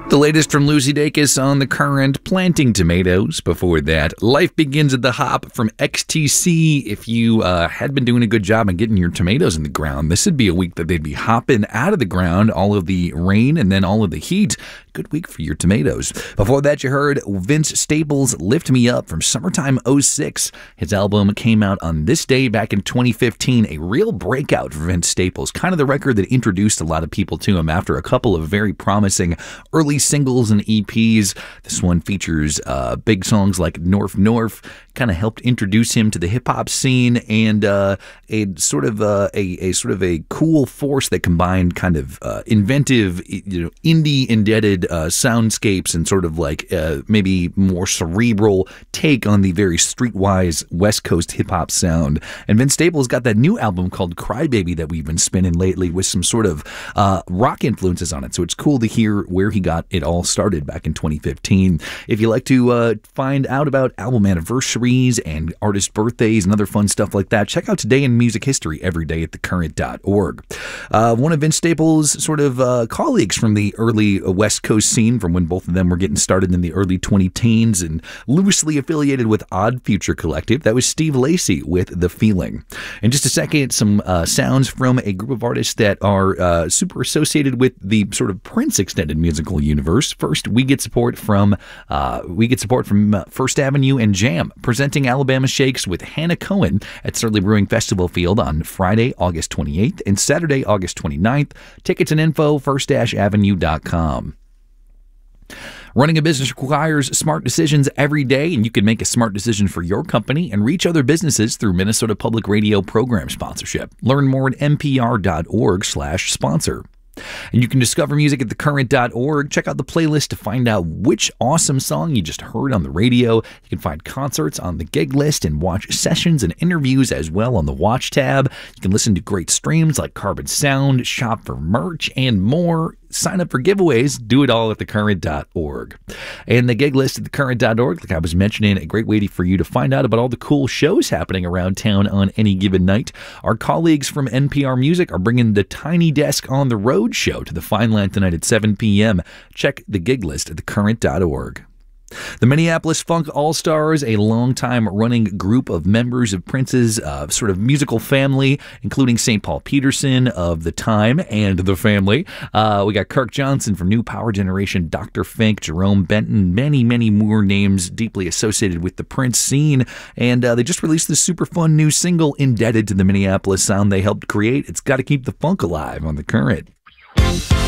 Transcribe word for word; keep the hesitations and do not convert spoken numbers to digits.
The latest from Lucy Dacus on The Current, planting tomatoes. Before that, Life Begins at the Hop from X T C. If you uh, had been doing a good job in getting your tomatoes in the ground, this would be a week that they'd be hopping out of the ground, all of the rain and then all of the heat. Good week for your tomatoes. Before that, you heard Vince Staples' Lift Me Up from Summertime oh six. His album came out on this day back in twenty fifteen, a real breakout for Vince Staples, kind of the record that introduced a lot of people to him after a couple of very promising early singles and E Ps. This one features uh, big songs like North North, kind of helped introduce him to the hip-hop scene, and uh, a sort of uh, a, a sort of a cool force that combined kind of uh, inventive, you know, indie-indebted uh, soundscapes and sort of like uh, maybe more cerebral take on the very streetwise West Coast hip-hop sound. And Vince Staples got that new album called Crybaby that we've been spinning lately with some sort of uh, rock influences on it. So it's cool to hear where he got it all started back in twenty fifteen. If you like to uh, find out about album anniversaries and artist birthdays and other fun stuff like that, check out Today in Music History every day at the current dot org. Uh, one of Vince Staples' sort of uh, colleagues from the early West Coast scene, from when both of them were getting started in the early twenty teens and loosely affiliated with Odd Future Collective, that was Steve Lacy with The Feeling. In just a second, some uh, sounds from a group of artists that are uh, super associated with the sort of Prince extended musical universe. First, we get support from uh, we get support from uh, First Avenue and Jam, presenting Alabama Shakes with Hannah Cohen at Surly Brewing Festival Field on Friday, August twenty-eighth and Saturday, August twenty-ninth. Tickets and info, first avenue dot com. Running a business requires smart decisions every day, and you can make a smart decision for your company and reach other businesses through Minnesota Public Radio program sponsorship. Learn more at n p r dot org slash sponsor. And you can discover music at the current dot org. Check out the playlist to find out which awesome song you just heard on the radio. You can find concerts on the gig list and watch sessions and interviews as well on the watch tab. You can listen to great streams like Carbon Sound, shop for merch, and more. Sign up for giveaways. Do it all at the current dot org. And the gig list at the current dot org, like I was mentioning, a great way for you to find out about all the cool shows happening around town on any given night. Our colleagues from N P R Music are bringing the Tiny Desk on the Road show to the Fine Line tonight at seven p.m. Check the gig list at the current dot org. The Minneapolis Funk All-Stars, a long-time running group of members of Prince's uh, sort of musical family, including Saint Paul Peterson of The Time and The Family. Uh, we got Kirk Johnson from New Power Generation, Doctor Fink, Jerome Benton, many, many more names deeply associated with the Prince scene. And uh, they just released this super fun new single indebted to the Minneapolis sound they helped create. It's got to keep the funk alive on The Current.